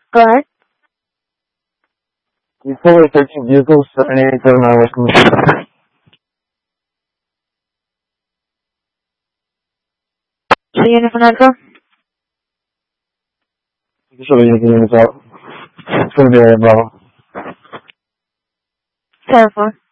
Go ahead. The fully 13 vehicles, 7879 West Michigan. So unit for Nitro? Just show the units out. It's going to be a Bravo. 7-4.